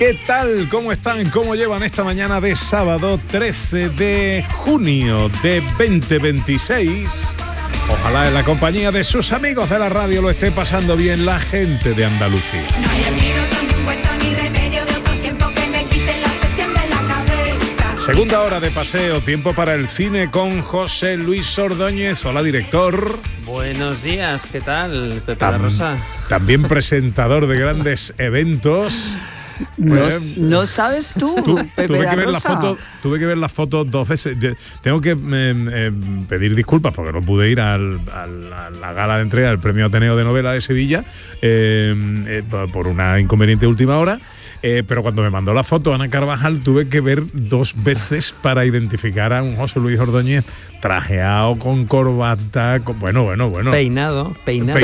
¿Qué tal? ¿Cómo están? ¿Cómo llevan esta mañana de sábado 13 de junio de 2026? Ojalá en la compañía de sus amigos de la radio lo esté pasando bien la gente de Andalucía. Segunda hora de paseo, tiempo para el cine con José Luis Ordóñez. Hola, director. Buenos días, ¿qué tal, Pepe La Rosa? También presentador de grandes eventos. No sabes tú, Pepe La Rosa. Tuve que ver las fotos 2 veces. Tengo que pedir disculpas porque no pude ir a la gala de entrega del Premio Ateneo de Novela de Sevilla por una inconveniente última hora. Pero cuando me mandó la foto Ana Carvajal tuve que ver 2 veces para identificar a un José Luis Ordóñez trajeado, con corbata, bueno. Peinado.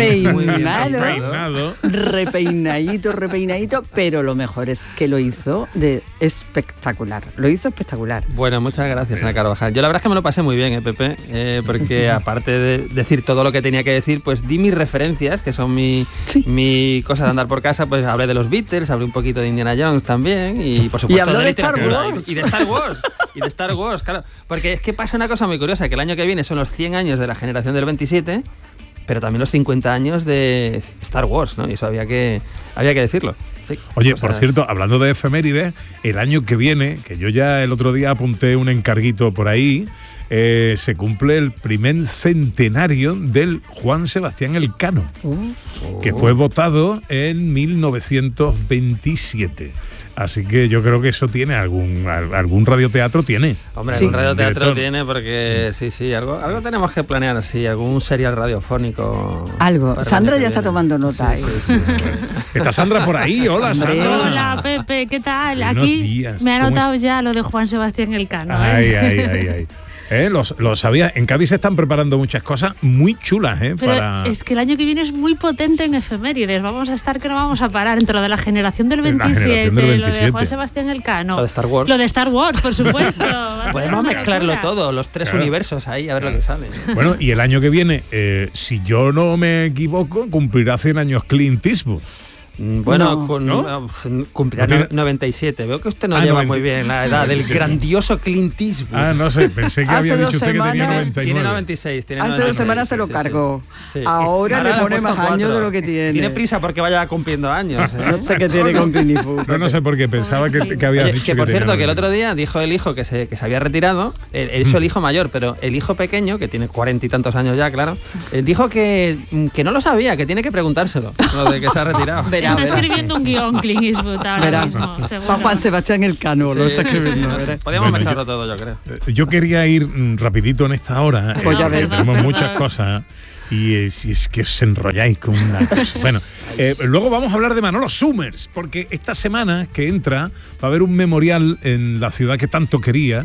Repeinadito, pero lo mejor es que lo hizo espectacular. Bueno, muchas gracias, Ana Carvajal. Yo la verdad es que me lo pasé muy bien, Pepe, porque aparte de decir todo lo que tenía que decir, pues di mis referencias, que son mi cosa de andar por casa, pues hablé de los Beatles, hablé un poquito de Indiana Jones también, y por supuesto de Star Wars. Y de Star Wars, claro. Porque es que pasa una cosa muy curiosa, que el año que viene son los 100 años de la generación del 27, pero también los 50 años de Star Wars, ¿no? Y eso había que decirlo. Sí, oye, por cierto, hablando de efemérides, el año que viene, que yo ya el otro día apunté un encarguito por ahí, se cumple el primer centenario del Juan Sebastián Elcano, que fue votado en 1927. Así que yo creo que eso tiene algún radioteatro tiene. Hombre, algún radioteatro tiene, porque sí, algo tenemos que planear así, algún serial radiofónico. Algo. Sandra ya está tomando nota. Sí. ¿Está Sandra por ahí? Hola, Sandra. Hola, Pepe, ¿qué tal? Buenos Aquí días. me ha notado ya lo de Juan Sebastián Elcano. Ay. Lo sabía. En Cádiz se están preparando muchas cosas muy chulas, Pero es que el año que viene es muy potente en efemérides. Vamos a estar que no vamos a parar dentro de la generación del 27, lo de Juan Sebastián Elcano. Lo de Star Wars. Lo de Star Wars, por supuesto. Podemos mezclarlo todo, los 3 universos ahí, a ver lo que sale. Bueno, y el año que viene, si yo no me equivoco, cumplirá 100 años Clint Eastwood. Bueno, cumplirá 97. Veo que usted no lleva muy bien la edad del grandioso Clint Eastwood. No sé, pensé que había dicho usted que tenía 99. Tiene 96. Hace 2 semanas se lo cargó. Sí. Ahora le pone más 4 años de lo que tiene. Tiene prisa porque vaya cumpliendo años. No sé qué tiene con Clint Eastwood. No sé por qué, pensaba que había dicho que por cierto, que el otro día dijo el hijo que se había retirado, él es el hijo mayor, pero el hijo pequeño, que tiene 40 y tantos años ya, claro, dijo que no lo sabía, que tiene que preguntárselo, lo de que se ha retirado. Está escribiendo un guión Clint Eastwood ahora mismo. Para Juan Sebastián Elcano lo está escribiendo. Podríamos mezclarlo todo, yo creo. Yo quería ir rapidito en esta hora. Pues ya ves. Tenemos muchas cosas. Y es que os enrolláis con una cosa. Bueno, luego vamos a hablar de Manolo Summers, porque esta semana que entra va a haber un memorial en la ciudad que tanto quería,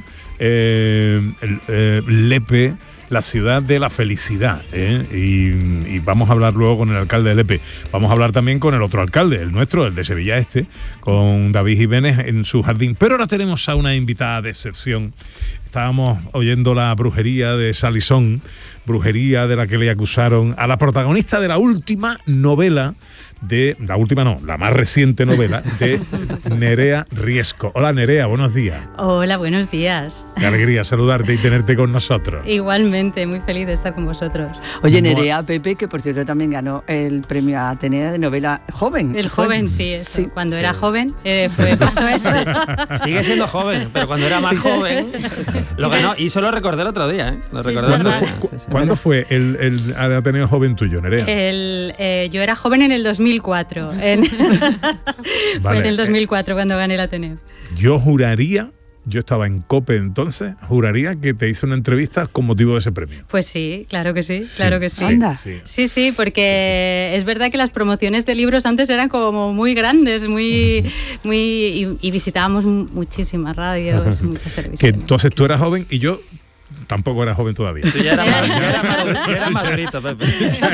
Lepe, la ciudad de la felicidad, y vamos a hablar luego con el alcalde de Lepe. Vamos a hablar también con el otro alcalde, el nuestro, el de Sevilla Este, con David Jiménez en su jardín. Pero ahora tenemos a una invitada de excepción. Estábamos oyendo la brujería de Salisón, brujería de la que le acusaron a la protagonista de la última novela la más reciente novela de Nerea Riesco. Hola, Nerea, buenos días. Hola, buenos días. Qué alegría saludarte y tenerte con nosotros. Igualmente, muy feliz de estar con vosotros. Oye, Nerea, Pepe, que por cierto también ganó el premio Atenea de novela joven. El joven, sí. Cuando era joven, pasó eso. Sigue siendo joven, pero cuando era más joven, lo ganó. Y eso lo recordé el otro día, ¿Cuándo fue el Ateneo joven tuyo, Nerea? Yo era joven en el 2004. Vale. Fue en el 2004 cuando gané el Ateneo. Yo juraría, yo estaba en COPE entonces, juraría que te hice una entrevista con motivo de ese premio. Pues sí, claro que sí. Anda. Sí, porque es verdad que las promociones de libros antes eran como muy grandes, y visitábamos muchísimas radios, muchas televisiones. Que entonces tú eras joven y yo tampoco era joven todavía. Tú ya era madurito, Pepe.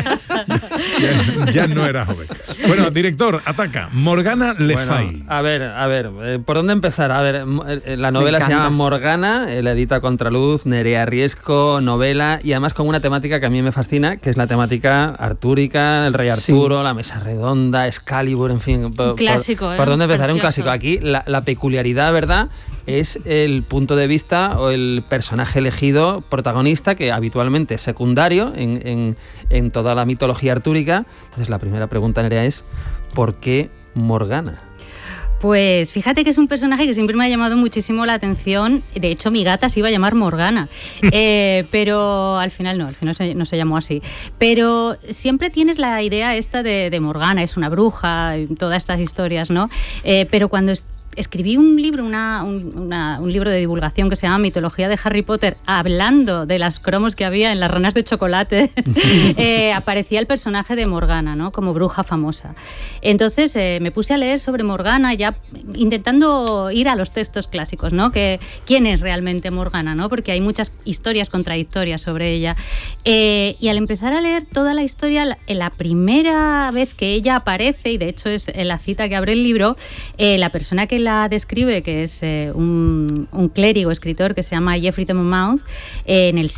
Ya no era joven. Bueno, director, ataca. Morgana Le Fay. A ver, ¿por dónde empezar? A ver, la novela se llama Morgana, la edita Contraluz, Nerea Riesco, novela, y además con una temática que a mí me fascina, que es la temática artúrica, el rey Arturo, la mesa redonda, Excalibur, en fin. Un clásico, ¿Por dónde empezar? Precioso. Un clásico. Aquí la peculiaridad, ¿verdad?, es el punto de vista o el personaje elegido protagonista, que habitualmente es secundario en toda la mitología artúrica. Entonces la primera pregunta, Nerea, es ¿por qué Morgana? Pues fíjate que es un personaje que siempre me ha llamado muchísimo la atención. De hecho, mi gata se iba a llamar Morgana, pero al final no se llamó así. Pero siempre tienes la idea esta de Morgana, es una bruja, todas estas historias, ¿no? Pero cuando escribí un libro, un libro de divulgación que se llama Mitología de Harry Potter, hablando de las cromos que había en las ranas de chocolate, aparecía el personaje de Morgana, ¿no?, como bruja famosa. Entonces me puse a leer sobre Morgana, ya intentando ir a los textos clásicos, ¿no?, que quién es realmente Morgana, ¿no?, porque hay muchas historias contradictorias sobre ella. Y al empezar a leer toda la historia, la primera vez que ella aparece, y de hecho es la cita que abre el libro, la persona que la describe, que es un clérigo, escritor, que se llama Geoffrey de Monmouth, en el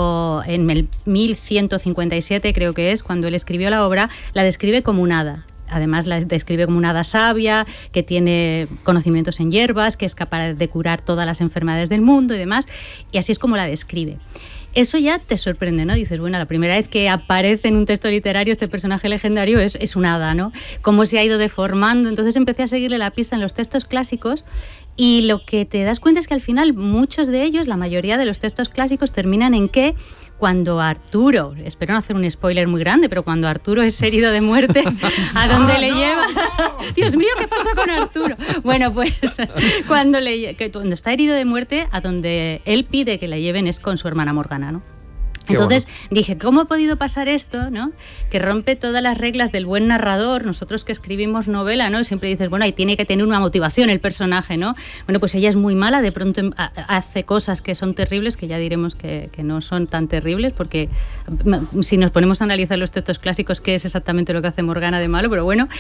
1157 creo que es, cuando él escribió la obra, la describe como un hada. Además la describe como una hada sabia, que tiene conocimientos en hierbas, que es capaz de curar todas las enfermedades del mundo y demás, y así es como la describe. Eso ya te sorprende, ¿no? Dices, bueno, la primera vez que aparece en un texto literario este personaje legendario es un hada, ¿no? Cómo se ha ido deformando. Entonces empecé a seguirle la pista en los textos clásicos, y lo que te das cuenta es que al final muchos de ellos, la mayoría de los textos clásicos, terminan en que cuando Arturo, espero no hacer un spoiler muy grande, pero cuando Arturo es herido de muerte, ¿a dónde le lleva? Dios mío, ¿qué pasa con Arturo? Bueno, pues cuando está herido de muerte, a donde él pide que le lleven es con su hermana Morgana, ¿no? Entonces dije, ¿cómo ha podido pasar esto, ¿no?, que rompe todas las reglas del buen narrador? Nosotros que escribimos novela, ¿no?, siempre dices, bueno, ahí tiene que tener una motivación el personaje, ¿no? Bueno, pues ella es muy mala, de pronto hace cosas que son terribles, que ya diremos que no son tan terribles, porque si nos ponemos a analizar los textos clásicos, ¿qué es exactamente lo que hace Morgana de malo? Pero bueno,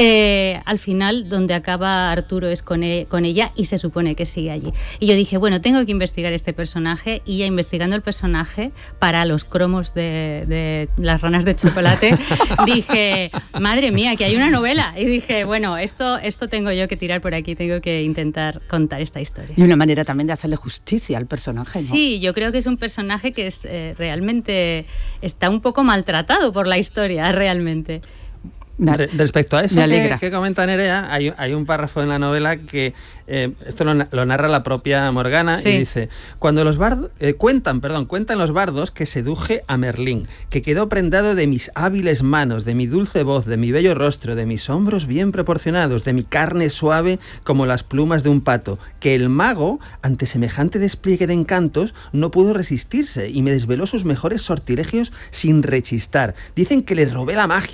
al final, donde acaba Arturo es con ella, y se supone que sigue allí. Y yo dije, bueno, tengo que investigar este personaje, y ya investigando el personaje, para los cromos de las ranas de chocolate, dije, madre mía, que hay una novela. Y dije, bueno, esto tengo yo que tirar por aquí, tengo que intentar contar esta historia. Y una manera también de hacerle justicia al personaje, ¿no? Sí, yo creo que es un personaje que es realmente está un poco maltratado por la historia, realmente. Respecto a eso que comenta Nerea, hay un párrafo en la novela que esto lo narra la propia Morgana, sí. Y dice, cuando los bardos cuentan los bardos que seduje a Merlín, que quedó prendado de mis hábiles manos, de mi dulce voz, de mi bello rostro, de mis hombros bien proporcionados, de mi carne suave como las plumas de un pato, que el mago, ante semejante despliegue de encantos, no pudo resistirse y me desveló sus mejores sortilegios sin rechistar. Dicen que le robé la magia,